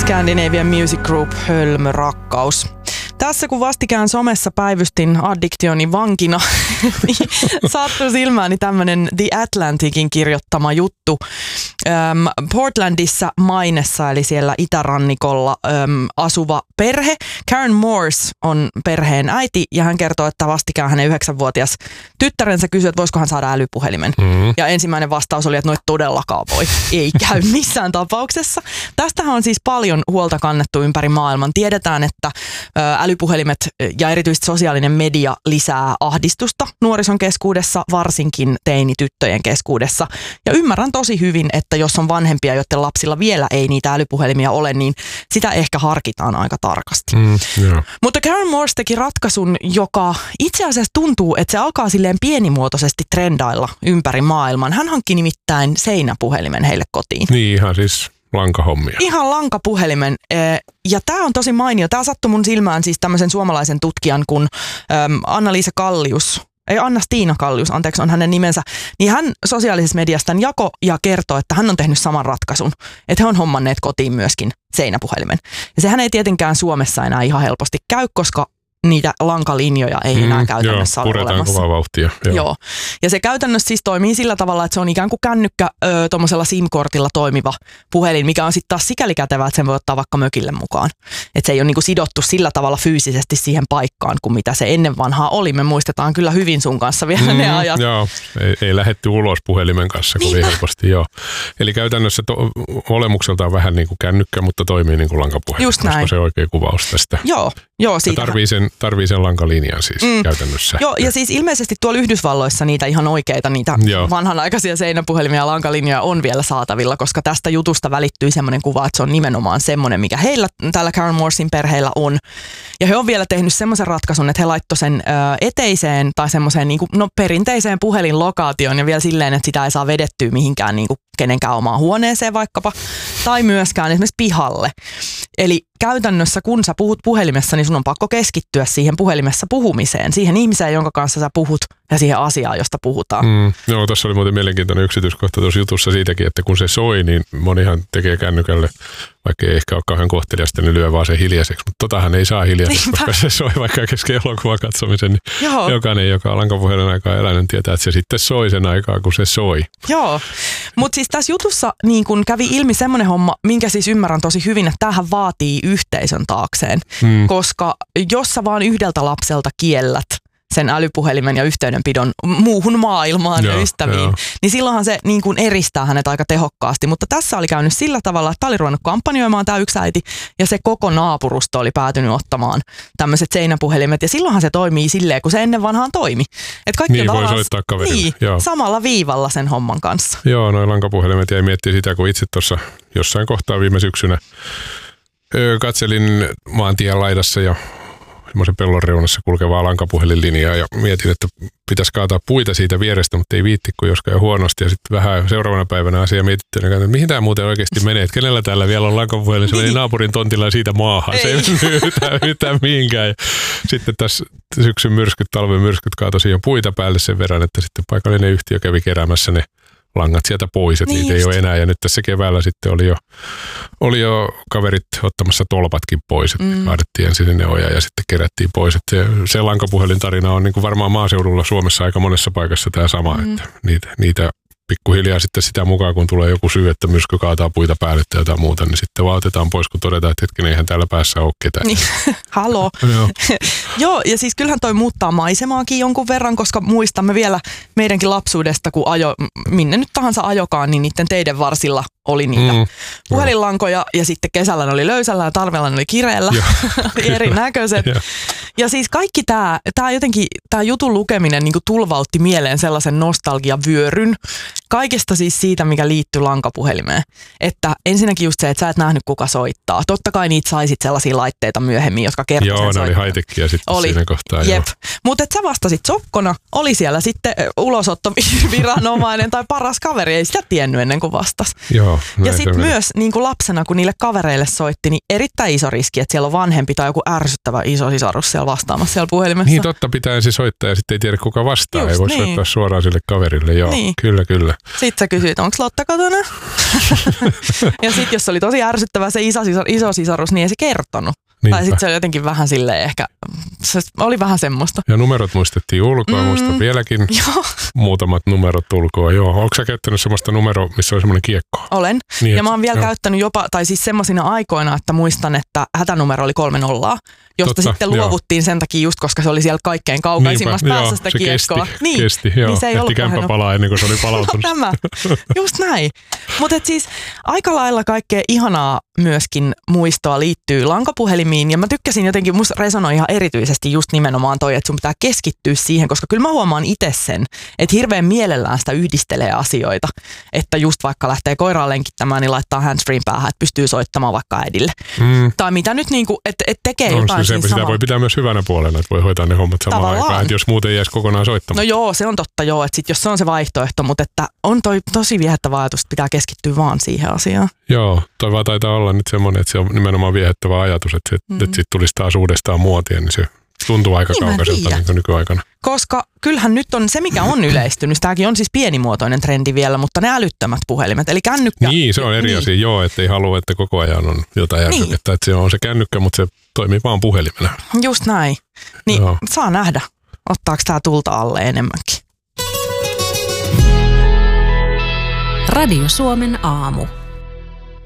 Scandinavian Music Group, Hölmö rakkaus. Tässä kun vastikään somessa päivystin addiktioni vankina, niin sattui silmääni tämmöinen The Atlanticin kirjoittama juttu. Portlandissa Mainessa, eli siellä itärannikolla asuva perhe. Karen Morse on perheen äiti ja hän kertoo, että vastikään hänen 9-vuotias tyttärensä kysyi, että voisiko hän saada älypuhelimen. Ja ensimmäinen vastaus oli, että no et todellakaan voi. Ei käy missään tapauksessa. Tästähän on siis paljon huolta kannettu ympäri maailman. Tiedetään, että älypuhelimet ja erityisesti sosiaalinen media lisää ahdistusta nuorison keskuudessa, varsinkin teinityttöjen keskuudessa. Ja ymmärrän tosi hyvin, että jos on vanhempia, joiden lapsilla vielä ei niitä älypuhelimia ole, niin sitä ehkä harkitaan aika tarkasti. Mutta Karen Morse teki ratkaisun, joka itse asiassa tuntuu, että se alkaa silleen pienimuotoisesti trendailla ympäri maailman. Hän hankki nimittäin seinäpuhelimen heille kotiin. Niin, ihan siis lankahommia. Ihan lankapuhelimen. Ja tämä on tosi mainio. Tämä sattui mun silmään siis tämmöisen suomalaisen tutkijan kuin Anna-Liisa Kallius. Anna-Stiina Kallius, anteeksi, on hänen nimensä, niin hän sosiaalisessa mediassa jako ja kertoo, että hän on tehnyt saman ratkaisun, että he on hommanneet kotiin myöskin seinäpuhelimen. Ja sehän ei tietenkään Suomessa enää ihan helposti käy, koska niitä lankalinjoja ei enää käytännössä ole olemassa. Kovaa vauhtia. Joo. Ja se käytännössä siis toimii sillä tavalla, että se on ikään kuin kännykkä tuommoisella SIM-kortilla toimiva puhelin, mikä on sitten taas sikäli kätevää, että sen voi ottaa vaikka mökille mukaan. Että se ei ole niinku sidottu sillä tavalla fyysisesti siihen paikkaan, kuin mitä se ennen vanhaa oli. Me muistetaan kyllä hyvin sun kanssa vielä ne ajat. Joo, ei lähdetty ulos puhelimen kanssa kovin helposti. Joo. Eli käytännössä olemukseltaan vähän niin kuin kännykkä, mutta toimii niin kuin lankapuhelin. Just näin. Koska se oikea kuvaus tästä. Joo, siitä. Tarvii sen lankalinjan siis käytännössä. Joo, ja siis ilmeisesti tuolla Yhdysvalloissa niitä ihan oikeita, niitä vanhanaikaisia seinäpuhelimia ja lankalinjoja on vielä saatavilla, koska tästä jutusta välittyy semmoinen kuva, että se on nimenomaan semmoinen, mikä heillä, tällä Karen Morsin perheillä on. Ja he on vielä tehnyt semmoisen ratkaisun, että he laittoi sen eteiseen tai semmoiseen niin kuin, perinteiseen puhelinlokaatioon ja vielä silleen, että sitä ei saa vedettyä mihinkään niin kuin kenenkään omaan huoneeseen vaikkapa, tai myöskään esimerkiksi pihalle. Eli käytännössä, kun sä puhut puhelimessa, niin sun on pakko keskittyä siihen puhelimessa puhumiseen, siihen ihmiseen, jonka kanssa sä puhut ja siihen asiaan, josta puhutaan. Joo, tuossa oli muuten mielenkiintoinen yksityiskohta tuossa jutussa siitäkin, että kun se soi, niin monihan tekee kännykälle, vaikka ei ehkä ole kauhean kohteliasta, niin lyö vaan se hiljaiseksi. Mutta totahan ei saa hiljaiseksi, koska se soi vaikka kesken elokuvan katsomisen. Niin jokainen, joka on lankapuhelin aikaa elänyt, tietää, että se sitten soi sen aikaa, kun se soi. Joo, mutta siis tässä jutussa niin kun kävi ilmi semmoinen homma, minkä siis ymmärrän tosi hyvin, että tämähän vaatii yhteisön taakseen. Koska jos sä vaan yhdeltä lapselta kiellät sen älypuhelimen ja yhteydenpidon muuhun maailmaan ja ystäviin, niin silloinhan se niin kuin eristää hänet aika tehokkaasti. Mutta tässä oli käynyt sillä tavalla, että tämä oli ruvennut kampanjoimaan tämä yksi äiti, ja se koko naapurusto oli päätynyt ottamaan tämmöiset seinäpuhelimet, ja silloinhan se toimii silleen, kun se ennen vanhaan toimi. Että kaikki niin, voi soittaa kaverille. Niin, samalla viivalla sen homman kanssa. Joo, noi lankapuhelimet jäi miettiä sitä, kun itse tuossa jossain kohtaa viime syksynä katselin maantien laidassa ja semmoisen pellon reunassa kulkevaa lankapuhelinlinjaa ja mietin, että pitäisi kaataa puita siitä vierestä, mutta ei viitti, kun jos käy huonosti. Ja sitten vähän seuraavana päivänä asia mietittiin, että mihin tämä muuten oikeasti menee, että kenellä täällä vielä on lankapuhelin. Se meni naapurin tontilla ja siitä maahan. Ei. Se ei yhtään mihinkään. Ja sitten tässä syksyn talven myrskyt kaatoi siihen puita päälle sen verran, että sitten paikallinen yhtiö kävi keräämässä ne langat sieltä pois, että niitä ei ole enää. Ja nyt tässä keväällä sitten oli jo kaverit ottamassa tolpatkin pois, että kaadettiin ensin ne oja ja sitten kerättiin pois. Että se lankapuhelintarina on niin kuin varmaan maaseudulla Suomessa aika monessa paikassa tämä sama, että niitä pikkuhiljaa sitten sitä mukaan, kun tulee joku syy, että myrsky kaataa puita päälle tai jotain muuta, niin sitten vaan otetaan pois, kun todetaan, että hetken eihän täällä päässä ole ketään. Niin. Halo. Joo, ja siis kyllähän toi muuttaa maisemaakin jonkun verran, koska muistamme vielä meidänkin lapsuudesta, kun minne nyt tahansa ajokaan, niin niiden teiden varsilla oli niitä puhelinlankoja ja sitten kesällä ne oli löysällä ja talvella ne oli kireellä, erinäköiset. Ja siis kaikki tämä jutun lukeminen niin kuin tulvautti mieleen sellaisen nostalgiavyöryn kaikesta siis siitä, mikä liittyy lankapuhelimeen. Että ensinnäkin just se, että sä et nähnyt kuka soittaa. Totta kai niitä saisit sellaisia laitteita myöhemmin, jotka kertoo sen soittaa. Joo, ne oli high-techia sitten siinä kohtaa. Jep. Mutta että sä vastasit sokkona, oli siellä sitten ulosottoviranomainen tai paras kaveri, ei sitä tiennyt ennen kuin vastasi. Joo, ja sitten myös niin kuin lapsena, kun niille kavereille soitti, niin erittäin iso riski, että siellä on vanhempi tai joku ärsyttävä iso sisarus siellä vastaamassa siellä puhelimessa. Niin totta, pitää ensin soittaa ja sitten ei tiedä kuka vastaa. Just ei voi soittaa suoraan sille kaverille. Joo, niin. Kyllä. Sitten sä kysyit, onko Lotta kotona? Ja sitten jos oli tosi ärsyttävä se iso sisarus, niin ei se kertonut. Niinpä. Tai sitten se oli jotenkin vähän silleen ehkä, se oli vähän semmoista. Ja numerot muistettiin ulkoa, muistan vieläkin muutamat numerot ulkoa. Joo, onko sä käyttänyt semmoista numeroa, missä on semmoinen kiekko? Olen. Niin, ja mä oon vielä käyttänyt jopa, tai siis semmoisina aikoina, että muistan, että hätänumero oli 30, josta sitten luovuttiin sen takia just, koska se oli siellä kaikkein kaukaisimmassa päässä sitä kiekkoa. Kesti, joo. Niin se ei ollut kämppä palaa ennen kuin se oli palautunut. Tämä, just näin. Mutta siis aika lailla kaikkea ihanaa myöskin muistoa liittyy lankapuhelimiin, ja mä tykkäsin jotenkin, musta resonoi ihan erityisesti just nimenomaan toi, että sun pitää keskittyä siihen, koska kyllä mä huomaan itse sen, että hirveän mielellään sitä yhdistelee asioita, että just vaikka lähtee koiraa lenkittämään, niin laittaa handsfreen päähän, että pystyy soittamaan vaikka äidille. Tai mitä nyt niinku, että tekee jotain siinä sitä voi pitää myös hyvänä puolena, että voi hoitaa ne hommat samaan aikaan, että jos muuten jäisi kokonaan soittamaan. No joo, se on totta joo, että sit jos se on se vaihtoehto, mutta että on toi tosi viehättävä ajatus, että pitää keskittyä vaan siihen asiaan. Joo, toi vaan taitaa olla nyt semmoinen, että se on nimenomaan viehättävä ajatus, että siitä tulisi taas uudestaan muotia, niin se tuntuu aika kaukaiselta niin nykyaikana. Koska kyllähän nyt on se, mikä on yleistynyt. Tämäkin on siis pienimuotoinen trendi vielä, mutta ne älyttömät puhelimet, eli kännykkä. Niin, se on eri asia, joo, että ei halua, että koko ajan on jotain järsykettä, että se on se kännykkä, mutta se toimii vaan puhelimena. Just näin. Niin saa nähdä, ottaako tämä tulta alle enemmänkin. Radio Suomen aamu.